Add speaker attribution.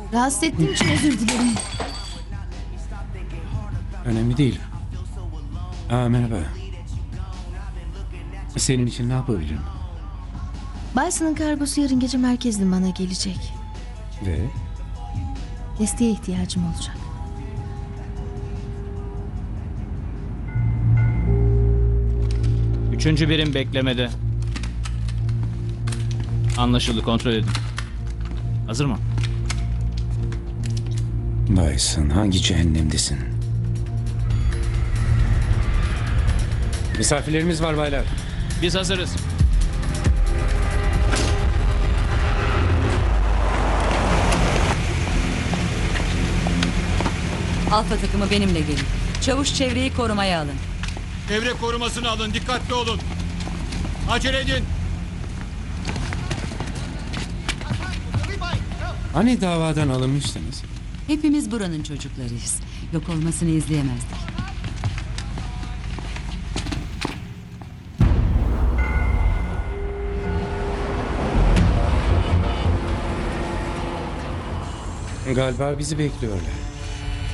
Speaker 1: Rahatsız ettiğim için özür dilerim.
Speaker 2: Önemli değil. Merhaba. Senin için ne yapabilirim?
Speaker 1: Bison'ın kargosu yarın gece merkez limana gelecek.
Speaker 2: Ve?
Speaker 1: Desteğe ihtiyacım olacak.
Speaker 3: Üçüncü birim beklemede. Anlaşıldı, kontrol edin. Hazır mı?
Speaker 2: Bison, hangi cehennemdesin? Misafirlerimiz var baylar.
Speaker 3: Biz hazırız.
Speaker 4: Alfa takımı benimle gelin. Çavuş çevreyi korumaya alın.
Speaker 5: Devre korumasını alın, dikkatli olun. Acele edin.
Speaker 2: Hani davadan alınmıştınız?
Speaker 4: Hepimiz buranın çocuklarıyız. Yok olmasını izleyemezdik.
Speaker 2: Galiba bizi bekliyorlar.